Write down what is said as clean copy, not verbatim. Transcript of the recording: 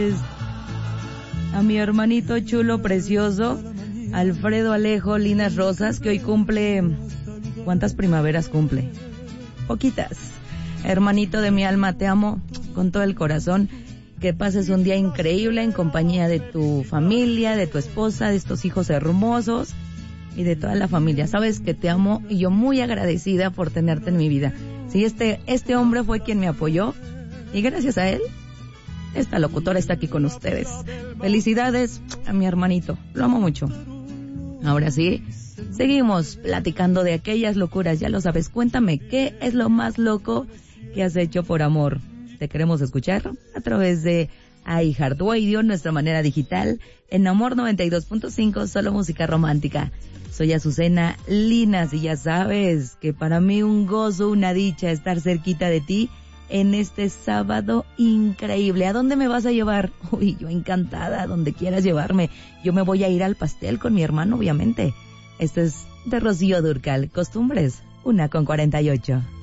A mi hermanito chulo, precioso, Alfredo Alejo Linas Rosas, que hoy cumple... ¿Cuántas primaveras cumple? Poquitas. Hermanito de mi alma, te amo con todo el corazón. Que pases un día increíble en compañía de tu familia, de tu esposa, de estos hijos hermosos y de toda la familia. Sabes que te amo y yo muy agradecida por tenerte en mi vida. Sí, este hombre fue quien me apoyó y gracias a él, esta locutora está aquí con ustedes. Felicidades a mi hermanito, lo amo mucho. Ahora sí, seguimos platicando de aquellas locuras, ya lo sabes. Cuéntame, ¿qué es lo más loco que has hecho por amor? Te queremos escuchar a través de iHeartRadio, nuestra manera digital, en Amor 92.5, solo música romántica. Soy Azucena Linas y ya sabes que para mí un gozo, una dicha estar cerquita de ti en este sábado increíble. ¿A dónde me vas a llevar? Uy, yo encantada, donde quieras llevarme. Yo me voy a ir al pastel con mi hermano, obviamente. Esto es de Rocío Dúrcal, Costumbres, 1:48.